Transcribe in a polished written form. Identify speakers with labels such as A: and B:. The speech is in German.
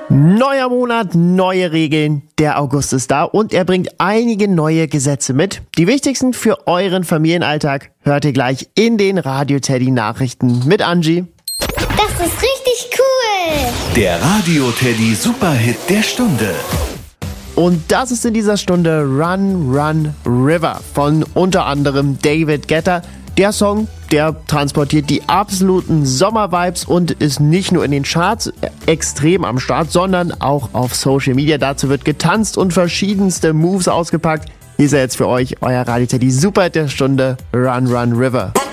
A: Neuer Monat, neue Regeln. Der August ist da und er bringt einige neue Gesetze mit. Die wichtigsten für euren Familienalltag hört ihr gleich in den Radio Teddy Nachrichten mit Angie.
B: Das ist richtig cool.
C: Der Radio Teddy Superhit der Stunde.
A: Und das ist in dieser Stunde Run, Run, River von unter anderem David Guetta. Der Song, der transportiert die absoluten Sommervibes und ist nicht nur in den Charts extrem am Start, sondern auch auf Social Media. Dazu wird getanzt und verschiedenste Moves ausgepackt. Hier ist er jetzt für euch, euer Radio Teddy Superhit der Stunde, Run, Run, River.